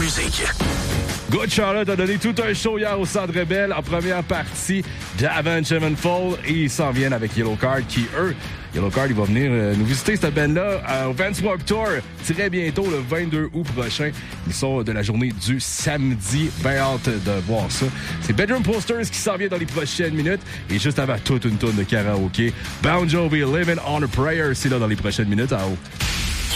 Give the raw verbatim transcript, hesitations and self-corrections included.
musique. Good Charlotte a donné tout un show hier au Centre Bell en première partie d'Avenged Sevenfold et ils s'en viennent avec Yellowcard qui, eux, Yellowcard, il va venir euh, nous visiter cette band-là euh, au Vans Warped Tour très bientôt, le vingt-deux août prochain. Ils sont de la journée du samedi. Bien hâte de voir ça. C'est Bedroom Posters qui s'en vient dans les prochaines minutes. Et juste avant, toute une tonne de karaoké. Bon Jovi, Living on a Prayer, c'est là dans les prochaines minutes. À haut.